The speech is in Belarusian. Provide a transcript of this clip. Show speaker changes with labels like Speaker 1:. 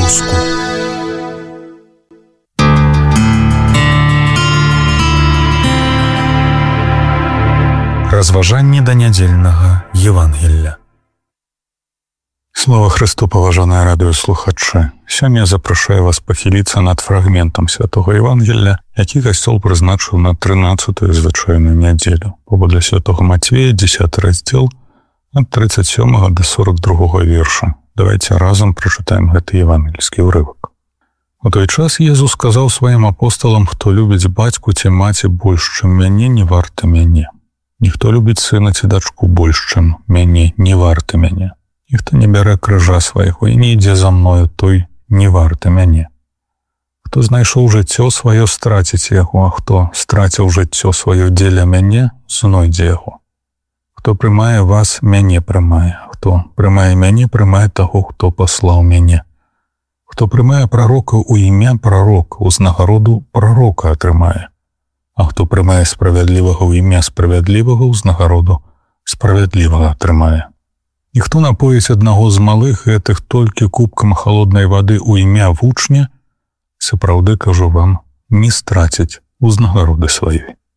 Speaker 1: па-беларуску. Разважанне да нядзельнага Евангелля. Слава Христу, паважаныя радыёслухачы! Сёння запрашаю вас пахіліцца над фрагментам святого Евангелля, які касцёл прызначыў на 13-ю звычайную нядзелю. Паводле святого Матвея, 10 раздзел, ад 37 до 42 верша. Давайте разам прачытаем гэты евангельскі ўрывак. У той час Езус сказаў сваім апосталам: «Хто любіць бацьку ці маці больш, чым мяне, не варты мяне. Ніхто любіць сына ці дачку больш, чым мяне, не варты мяне. Ніхто не бярэ крыжа свайго і не ідзе за мною, той не варты мяне. Хто знайшоў жыццё сваё, страціць яго, а хто страціў жыццё сваё дзеля мяне, знойдзе яго. Хто прымае вас, мяне прымае. Хто прымае мяне, прымае таго, хто паслаў мяне. Хто прымае прарока ў імя прарока, узнагароду прарока атрымае. А хто прымае справядлівага ў імя справядлівага, узнагароду справядлівага атрымае. І хто напоіць аднаго з малых гэтых толькі кубкам халоднай вады ў імя вучня, сапраўды кажу вам, не страціць узнагароды сваёй».